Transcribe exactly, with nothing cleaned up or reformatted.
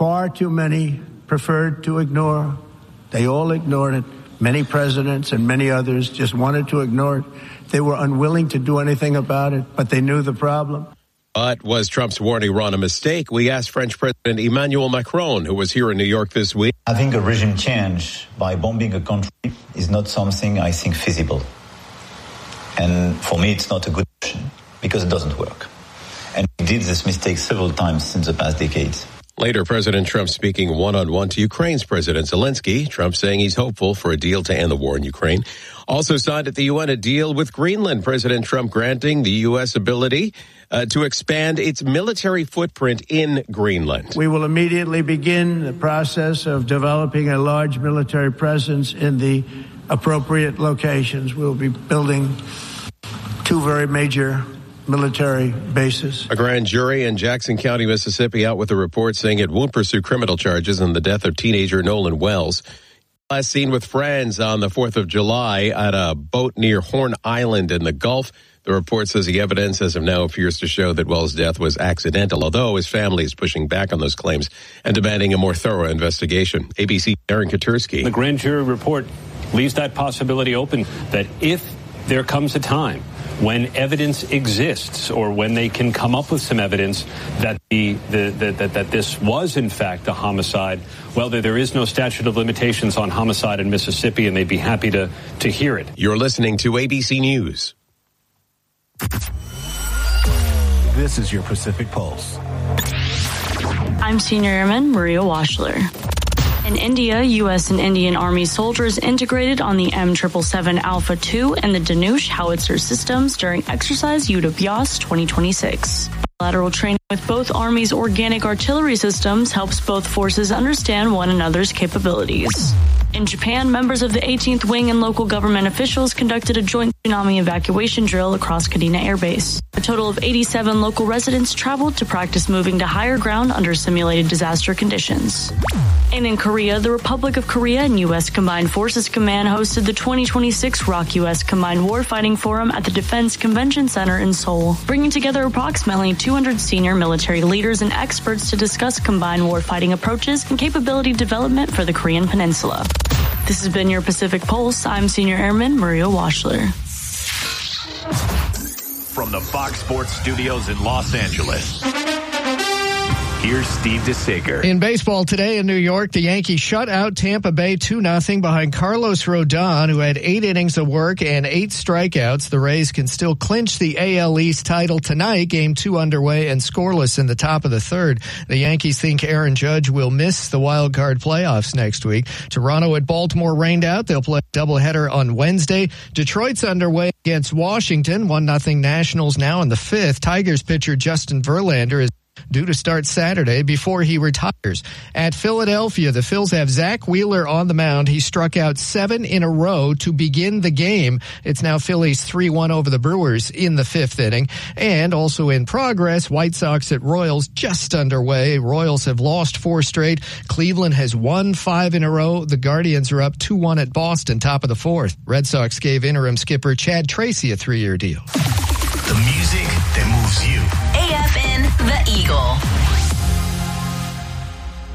far too many preferred to ignore. They all ignored it. Many presidents and many others just wanted to ignore it. They were unwilling to do anything about it, but they knew the problem. But was Trump's warning Ron a mistake? We asked French President Emmanuel Macron, who was here in New York this week. I think a regime change by bombing a country is not something I think feasible. And for me, it's not a good option because it doesn't work. And we did this mistake several times in the past decades. Later, President Trump speaking one-on-one to Ukraine's President Zelensky. Trump saying he's hopeful for a deal to end the war in Ukraine. Also signed at the U N a deal with Greenland. President Trump granting the U S ability uh, to expand its military footprint in Greenland. We will immediately begin the process of developing a large military presence in the appropriate locations. We'll be building two very major military bases. A grand jury in Jackson County, Mississippi, out with a report saying it won't pursue criminal charges in the death of teenager Nolan Wells. Last seen with friends on the fourth of July at a boat near Horn Island in the Gulf. The report says the evidence as of now appears to show that Wells' death was accidental, although his family is pushing back on those claims and demanding a more thorough investigation. A B C Aaron Katursky. The grand jury report leaves that possibility open that if there comes a time when evidence exists or when they can come up with some evidence that the, the, the that, that this was in fact a homicide, well, there, there is no statute of limitations on homicide in Mississippi, and they'd be happy to, to hear it. You're listening to A B C News. This is your Pacific Pulse. I'm Senior Airman Maria Washler. In India, U S and Indian Army soldiers integrated on the M seven seven Alpha two and the Dhanush howitzer systems during exercise Yuddhabhyas twenty twenty-six. Bilateral training with both armies' organic artillery systems helps both forces understand one another's capabilities. In Japan, members of the eighteenth Wing and local government officials conducted a joint tsunami evacuation drill across Kadena Air Base. A total of eighty-seven local residents traveled to practice moving to higher ground under simulated disaster conditions. And in Korea, the Republic of Korea and U S Combined Forces Command hosted the twenty twenty-six R O C U S Combined Warfighting Forum at the Defense Convention Center in Seoul, bringing together approximately two hundred senior military leaders and experts to discuss combined warfighting approaches and capability development for the Korean Peninsula. This has been your Pacific Pulse. I'm Senior Airman Maria Washler. From the Fox Sports Studios in Los Angeles, here's Steve DeSager. In baseball today in New York, the Yankees shut out Tampa Bay two nothing behind Carlos Rodon, who had eight innings of work and eight strikeouts. The Rays can still clinch the A L East title tonight. Game two underway and scoreless in the top of the third. The Yankees think Aaron Judge will miss the wild card playoffs next week. Toronto at Baltimore rained out. They'll play a doubleheader on Wednesday. Detroit's underway against Washington. one nothing Nationals now in the fifth. Tigers pitcher Justin Verlander is due to start Saturday before he retires. At Philadelphia, the Phils have Zach Wheeler on the mound. He struck out seven in a row to begin the game. It's now Phillies three one over the Brewers in the fifth inning. And also in progress, White Sox at Royals just underway. Royals have lost four straight. Cleveland has won five in a row. The Guardians are up two one at Boston, top of the fourth. Red Sox gave interim skipper Chad Tracy a three-year deal. The music that moves you. A F N The Eagle.